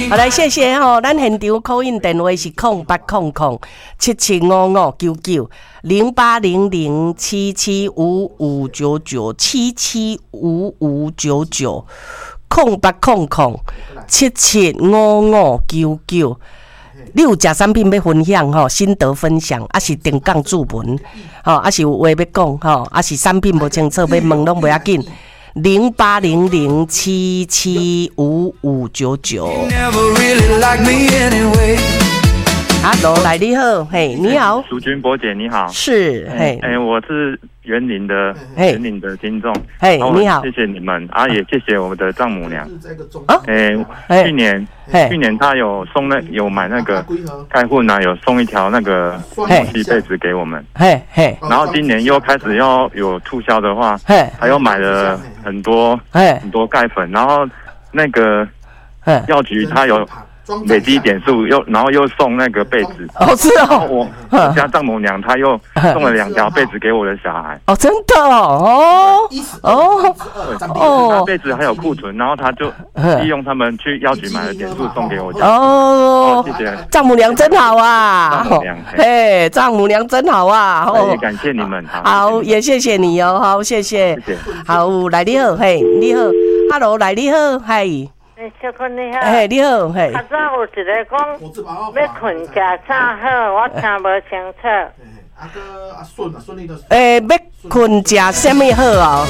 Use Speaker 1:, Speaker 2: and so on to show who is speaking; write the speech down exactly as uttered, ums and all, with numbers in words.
Speaker 1: 好来，谢谢吼、哦，咱现场call in电话是空八空空七七五五九九零八零零七七五五九九七七五五九九空八空空七七五五九九。你有食产品要分享吼，心得分享，啊是定岗注文，吼，啊是有话要讲吼，啊是产品无清楚要问拢袂要紧。零八零零七七五五九九。Hello， 来你好，嘿，你好，
Speaker 2: 淑君波姐你好，
Speaker 1: 是，嘿，
Speaker 2: 哎、欸，我是园林的园林的听众，
Speaker 1: 嘿，你好，
Speaker 2: 谢谢你们啊，也谢谢我们的丈母娘，
Speaker 1: 啊，
Speaker 2: 哎、欸，去年去年他有送那有买那个开户呢，有送一条那个摩西被子给我们，嘿嘿，然后今年又开始要有促销的话，嘿，他又买了很多很多钙粉，然后那个药局他有。累积点数又，然后又送那个被子
Speaker 1: 哦，是哦，
Speaker 2: 我我家丈母娘她又送了两条被子给我的小孩
Speaker 1: 哦，真的哦哦
Speaker 2: 哦，被子还有库存，然后他就利用他们去药局买的点数送给我家
Speaker 1: 哦，谢谢丈母娘真好啊，
Speaker 2: 丈母娘
Speaker 1: 嘿，丈母娘真好啊，
Speaker 2: 也感谢你们，
Speaker 1: 好也谢谢你哦，好谢谢，好来你好，嘿你好 ，Hello 来你好，嘿。
Speaker 3: 诶，小坤你好。
Speaker 1: 哎，你好，嘿。
Speaker 3: 较早有一个讲要困食啥好，我听无清楚。
Speaker 1: 啊个啊顺啊顺利的。诶，要困食什么好哦？